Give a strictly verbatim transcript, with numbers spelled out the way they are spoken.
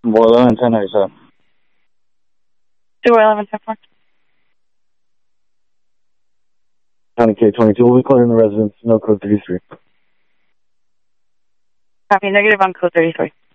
Boy eleven ten ninety-seven. two eleven ten four. County K twenty-two. We'll be clearing the residence. No code thirty-three. Copy, negative on code thirty-three.